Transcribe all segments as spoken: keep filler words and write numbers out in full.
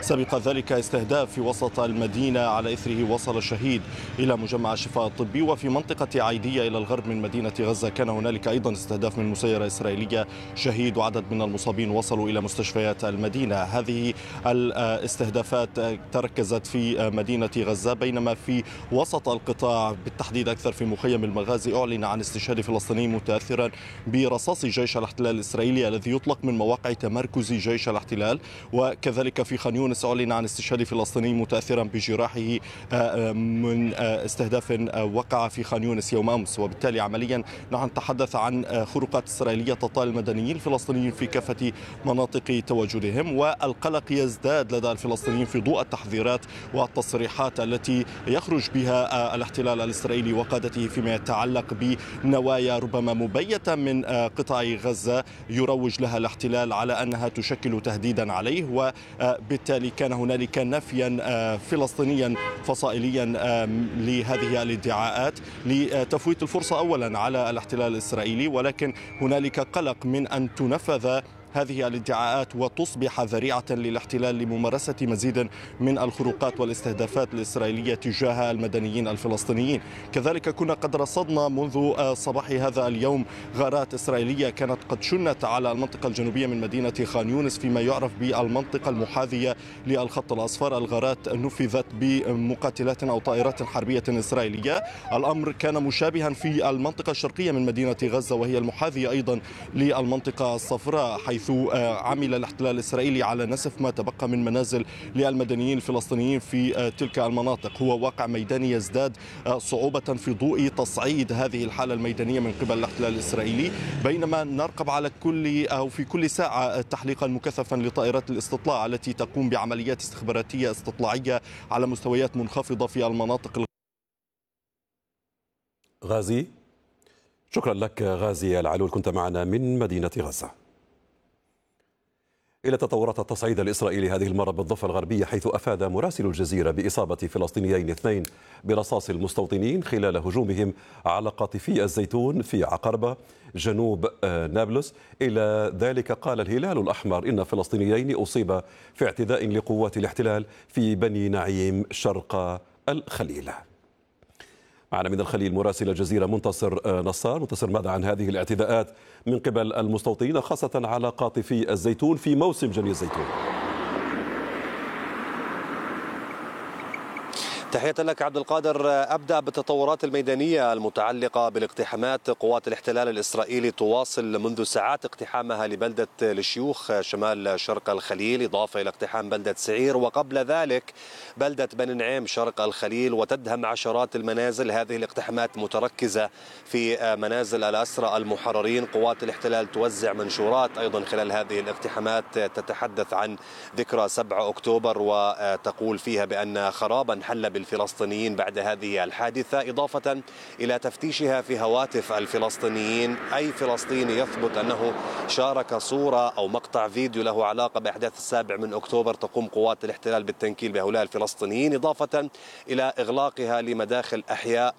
سبق ذلك استهداف في وسط المدينة، على إثره وصل الشهيد إلى مجمع الشفاء الطبي. وفي منطقة عيدية إلى الغرب من مدينة غزة كان هنالك أيضا استهداف من مسيرة إسرائيلية، شهيد وعدد من المصابين وصلوا إلى مستشفيات المدينة. هذه الاستهدافات تركزت في مدينة غزة، بينما في وسط القطاع بالتحديد أكثر في مخيم المغازي أعلن عن استشهاد فلسطيني متأثرا برصاص جيش الاحتلال الإسرائيلي الذي يطلق من مواقع تمركز جيش الاحتلال. وكذلك في خان يونس أعلن عن استشهاد فلسطيني متأثرا بجراحه من استهداف وقع في خان يونس يوم أمس. وبالتالي عمليا نحن نتحدث عن خروقات إسرائيلية تطال المدنيين الفلسطينيين في كافة مناطق تواجدهم، والقلق يزداد لدى الفلسطينيين في ضوء التحذيرات والتصريحات التي يخرج بها الاحتلال الإسرائيلي وقادته فيما يتعلق بنوايا ربما مبيتة من قطاع غزة يروج لها الاحتلال على أنها تشكل تهديدا عليه. وبالتالي كان هنالك نفيا فلسطينيا فصائليا لهذه الادعاءات لتفويت الفرصة أولا على الاحتلال الإسرائيلي، ولكن هنالك قلق من أن تنفذ هذه الادعاءات وتصبح ذريعة للاحتلال لممارسة مزيد من الخروقات والاستهدافات الإسرائيلية تجاه المدنيين الفلسطينيين. كذلك كنا قد رصدنا منذ صباح هذا اليوم غارات إسرائيلية كانت قد شنت على المنطقة الجنوبية من مدينة خان يونس فيما يعرف بالمنطقة المحاذية للخط الأصفر. الغارات نفذت بمقاتلات أو طائرات حربية إسرائيلية. الأمر كان مشابها في المنطقة الشرقية من مدينة غزة وهي المحاذية أيضا للمنطقة الصفراء، حيث عمل الاحتلال الإسرائيلي على نسف ما تبقى من منازل للمدنيين الفلسطينيين في تلك المناطق. هو واقع ميداني يزداد صعوبة في ضوء تصعيد هذه الحالة الميدانية من قبل الاحتلال الإسرائيلي، بينما نرقب على كل أو في كل ساعة تحليقا مكثفا لطائرات الاستطلاع التي تقوم بعمليات استخباراتية استطلاعية على مستويات منخفضة في المناطق. غازي، شكرا لك غازي العلول، كنت معنا من مدينة غزة. إلى تطورات التصعيد الإسرائيلي هذه المرة بالضفة الغربية، حيث أفاد مراسل الجزيرة بإصابة فلسطينيين اثنين برصاص المستوطنين خلال هجومهم على قاطفي الزيتون في عقربة جنوب نابلس. إلى ذلك قال الهلال الأحمر إن فلسطينيين أصيب في اعتداء لقوات الاحتلال في بني نعيم شرق الخليل. معنا من الخليل مراسل الجزيرة منتصر نصار. منتصر، ماذا عن هذه الاعتداءات من قبل المستوطنين خاصة على قاطفي الزيتون في موسم جني الزيتون؟ تحية لك عبد القادر. أبدأ بالتطورات الميدانية المتعلقة بالاقتحامات. قوات الاحتلال الإسرائيلي تواصل منذ ساعات اقتحامها لبلدة الشيوخ شمال شرق الخليل، إضافة إلى اقتحام بلدة سعير وقبل ذلك بلدة بني نعيم شرق الخليل، وتدهم عشرات المنازل. هذه الاقتحامات متركزة في منازل الأسرى المحررين. قوات الاحتلال توزع منشورات أيضا خلال هذه الاقتحامات تتحدث عن ذكرى سبعة أكتوبر وتقول فيها بأن خرابا حل بالفلسطينيين بعد هذه الحادثة، إضافة إلى تفتيشها في هواتف الفلسطينيين. أي فلسطيني يثبت أنه شارك صورة أو مقطع فيديو له علاقة بأحداث السابع من أكتوبر تقوم قوات الاحتلال بالتنكيل بهؤلاء الفلسطينيين، إضافة إلى إغلاقها لمداخل أحياء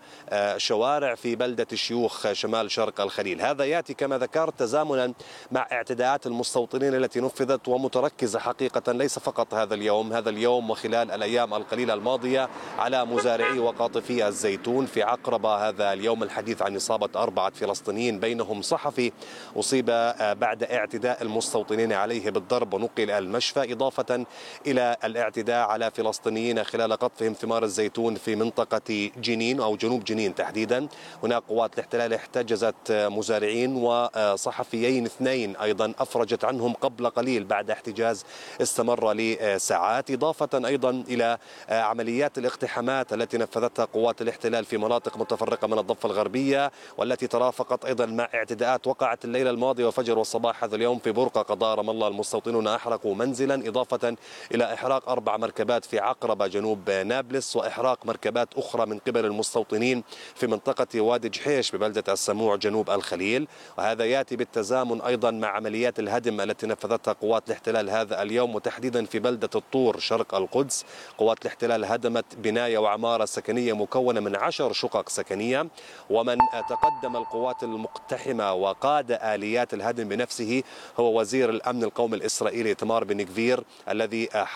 وشوارع في بلدة الشيوخ شمال شرق الخليل. هذا يأتي كما ذكرت تزامنا مع اعتداءات المستوطنين التي نفذت ومتركزة حقيقة ليس فقط هذا اليوم هذا اليوم وخلال الأيام القليلة الماضية على مزارعي وقاطفي الزيتون في عقربة. هذا اليوم الحديث عن إصابة أربعة فلسطينيين بينهم صحفي أصيب بعد اعتداء المستوطنين عليه بالضرب ونقل المشفى، إضافة إلى الاعتداء على فلسطينيين خلال قطفهم ثمار الزيتون في منطقة جنين أو جنوب جنين تحديدا. هناك قوات الاحتلال احتجزت مزارعين وصحفيين اثنين أيضا أفرجت عنهم قبل قليل بعد احتجاز استمر لساعات، إضافة أيضا إلى عمليات الاقتحامات التي نفذتها قوات الاحتلال في مناطق متفرقة من الضفة الغربية، والتي ترافقت أيضا مع اعتداءات وقعت الليلة الماضية وفجر والصباح هذا اليوم في برقة قضاء رام الله. المستوطنون أحرقوا منزلا، إضافة إلى إحراق أربع مركبات في عقربة جنوب نابلس، وإحراق مركبات أخرى من قبل المستوطنين في منطقة وادي جحيش ببلدة السموع جنوب الخليل. وهذا يأتي بالتزامن أيضا مع عمليات الهدم التي نفذتها قوات الاحتلال هذا اليوم، وتحديدا في بلدة الطور شرق القدس. قوات الاحتلال هدمت بناية وعمارة سكنية مكونة من عشر شقق سكنية، ومن تقدم القوات المقتحمة وقاد آليات الهدم بنفسه هو وزير الأمن القومي الإسرائيلي إيتمار بن غفير الذي